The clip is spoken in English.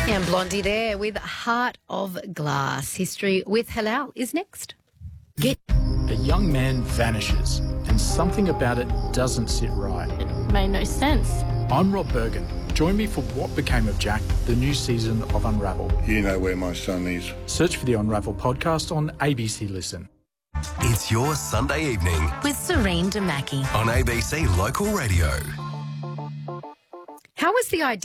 And Blondie there with Heart of Glass. History with Halal is next. A young man vanishes and something about it doesn't sit right. It made no sense. I'm Rob Bergen. Join me for What Became of Jack, the new season of Unravel. You know where my son is. Search for the Unravel podcast on ABC Listen. It's your Sunday evening with Serene Damaki on ABC Local Radio. How was the idea